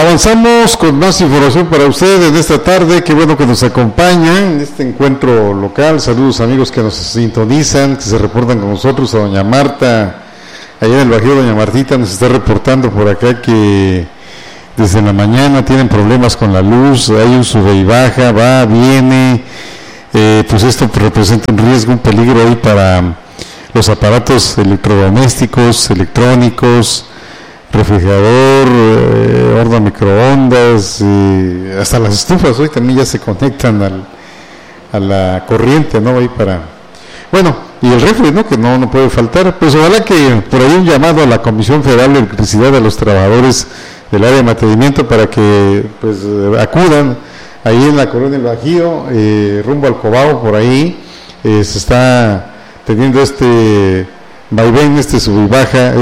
Avanzamos con más información para ustedes en esta tarde. Qué bueno que nos acompañan en este encuentro local. Saludos amigos que nos sintonizan, que se reportan con nosotros. A doña Marta, allá en el Bajío, doña Martita nos está reportando por acá que desde la mañana tienen problemas con la luz, hay un sube y baja, va, viene, pues esto representa un riesgo, un peligro ahí para los aparatos electrodomésticos, electrónicos, refrigerador, horno a microondas, hasta las estufas hoy también ya se conectan a la corriente, ¿no? Ahí para, bueno, y el refri, ¿no? Que no puede faltar. Pues ojalá que por ahí un llamado a la Comisión Federal de Electricidad, a los trabajadores del área de mantenimiento, para que pues acudan ahí en la colonia del Bajío, rumbo al Cobao, por ahí se está teniendo este vaivén, sub y baja,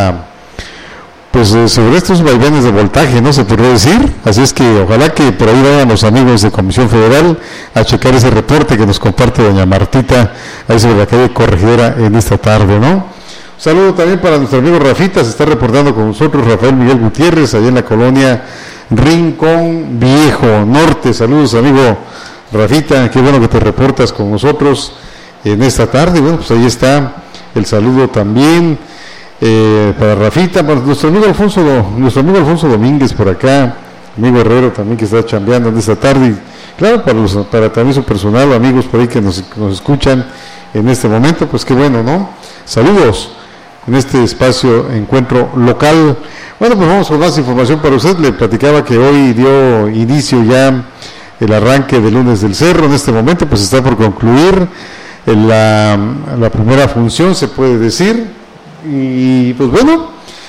pues sobre estos vaivenes de voltaje, ¿no? Se podría decir. Así es que ojalá que por ahí vayan los amigos de Comisión Federal a checar ese reporte que nos comparte doña Martita ahí sobre la calle Corregidora en esta tarde, ¿no? Un saludo también para nuestro amigo Rafita, se está reportando con nosotros Rafael Miguel Gutiérrez, allá en la colonia Rincón Viejo Norte. Saludos, amigo Rafita, qué bueno que te reportas con nosotros en esta tarde. Bueno, pues ahí está el saludo también para Rafita, para nuestro amigo Alfonso Domínguez por acá, amigo Herrero también que está chambeando en esta tarde, y claro, para también su personal, amigos por ahí que nos escuchan en este momento, pues qué bueno, ¿no? Saludos en este espacio encuentro local. Bueno, pues vamos con más información para usted. Le platicaba que hoy dio inicio ya el arranque de Lunes del Cerro. En este momento pues está por concluir la primera función, se puede decir. Y pues bueno,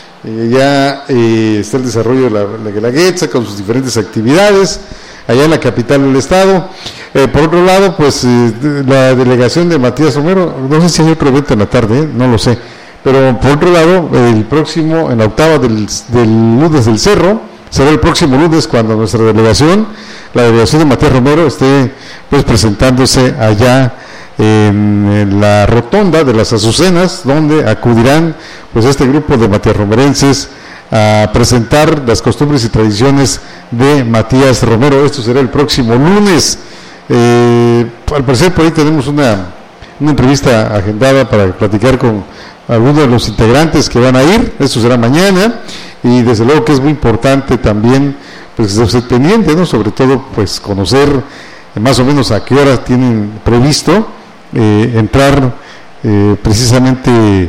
ya está el desarrollo de la Guelaguetza con sus diferentes actividades allá en la capital del estado. Por otro lado, pues la delegación de Matías Romero, no sé si hay otro evento en la tarde, no lo sé, pero por otro lado, el próximo, en la octava del Lunes del Cerro, será el próximo lunes cuando nuestra delegación, la delegación de Matías Romero, esté pues presentándose allá en la rotonda de las Azucenas, donde acudirán pues este grupo de matiasromerenses a presentar las costumbres y tradiciones de Matías Romero. Esto será el próximo lunes. Al parecer por ahí tenemos una entrevista agendada para platicar con algunos de los integrantes que van a ir. Esto será mañana, y desde luego que es muy importante también pues ser pendiente, ¿no? Sobre todo pues conocer más o menos a qué hora tienen previsto entrar precisamente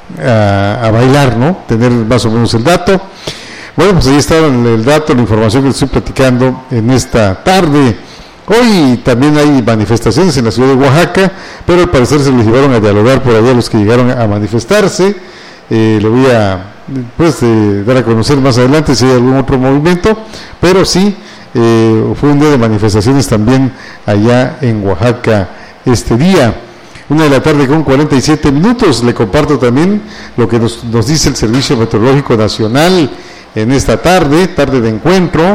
a bailar, ¿no? Tener más o menos el dato. Bueno, pues ahí está el dato, la información que estoy platicando en esta tarde. Hoy también hay manifestaciones en la ciudad de Oaxaca, pero al parecer se les llevaron a dialogar por allá los que llegaron a manifestarse. Le voy a dar a conocer más adelante si hay algún otro movimiento, pero sí, fue un día de manifestaciones también allá en Oaxaca este día. 1:47 p.m. Le comparto también lo que nos dice el Servicio Meteorológico Nacional en esta tarde de encuentro,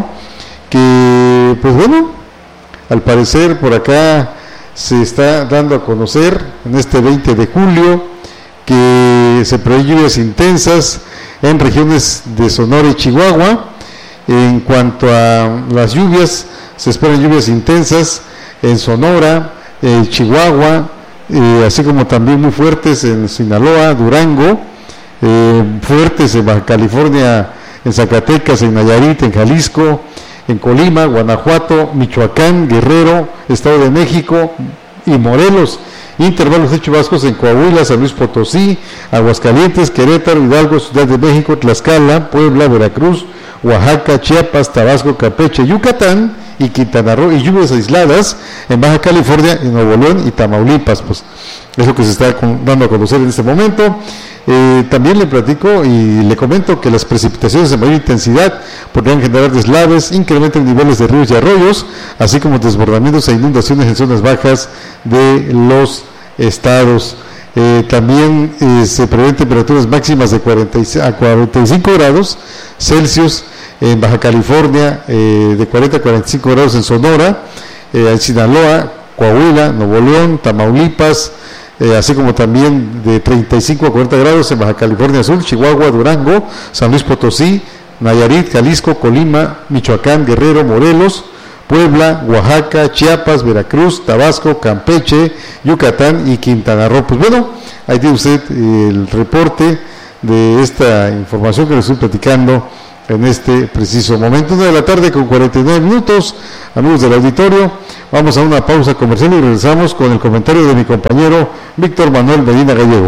que pues bueno, al parecer por acá se está dando a conocer en este 20 de julio que se prevén lluvias intensas en regiones de Sonora y Chihuahua. En cuanto a las lluvias, se esperan lluvias intensas en Sonora, Chihuahua, así como también muy fuertes en Sinaloa, Durango, fuertes en Baja California, en Zacatecas, en Nayarit, en Jalisco, en Colima, Guanajuato, Michoacán, Guerrero, Estado de México y Morelos. Intervalos de chubascos en Coahuila, San Luis Potosí, Aguascalientes, Querétaro, Hidalgo, Ciudad de México, Tlaxcala, Puebla, Veracruz, Oaxaca, Chiapas, Tabasco, Campeche, Yucatán y Quintana Roo, y lluvias aisladas en Baja California, en Nuevo León y Tamaulipas. Pues es lo que se está dando a conocer en este momento. También le platico y le comento que las precipitaciones de mayor intensidad podrían generar deslaves, incrementan niveles de ríos y arroyos, así como desbordamientos e inundaciones en zonas bajas de los estados. También se prevén temperaturas máximas de 40 a 45 grados Celsius en Baja California, de 40 a 45 grados en Sonora, en Sinaloa, Coahuila, Nuevo León, Tamaulipas, así como también de 35 a 40 grados en Baja California Sur, Chihuahua, Durango, San Luis Potosí, Nayarit, Jalisco, Colima, Michoacán, Guerrero, Morelos, Puebla, Oaxaca, Chiapas, Veracruz, Tabasco, Campeche, Yucatán y Quintana Roo. Pues bueno, ahí tiene usted el reporte de esta información que le estoy platicando en este preciso momento. 1 de la tarde con 49 minutos, amigos del auditorio. Vamos a una pausa comercial y regresamos con el comentario de mi compañero Víctor Manuel Medina Gallego.